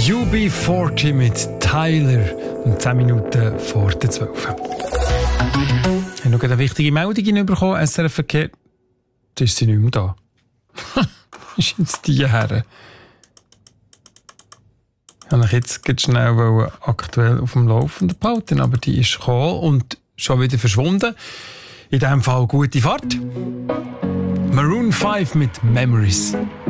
UB40 mit Tyler um 10 Minuten vor der 12. Ich habe noch eine wichtige Meldung bekommen. SRF Verkehr, da ist sie nicht mehr da. Ist jetzt die her? Ich wollte jetzt schnell aktuell auf dem Laufenden behalten, aber die ist gekommen und schon wieder verschwunden. In diesem Fall gute Fahrt. Maroon 5 mit Memories.